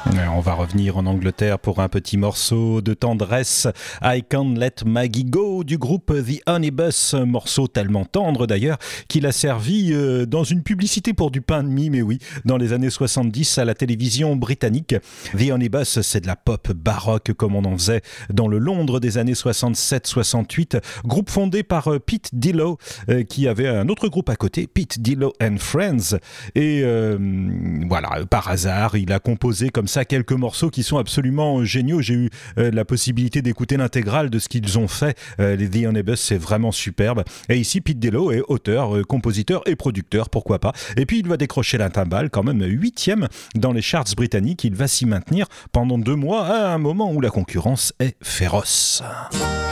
On va revenir en Angleterre pour un petit morceau de tendresse. I Can't Let Maggie Go du groupe The Honeybus, morceau tellement tendre d'ailleurs qu'il a servi dans une publicité pour du pain de mie, mais oui, dans les années 70 à la télévision britannique. The Honeybus, c'est de la pop baroque comme on en faisait dans le Londres des années 67-68, groupe fondé par Pete Dillow qui avait un autre groupe à côté, Pete Dillow and Friends, et voilà, par hasard, il a composé comme ça quelques morceaux qui sont absolument géniaux. J'ai eu la possibilité d'écouter l'intégrale de ce qu'ils ont fait. Les The Honeybus, c'est vraiment superbe. Et ici, Pete Dillow est auteur, compositeur et producteur, pourquoi pas. Et puis, il va décrocher la timbale, quand même 8e dans les charts britanniques. Il va s'y maintenir pendant 2 mois, à un moment où la concurrence est féroce.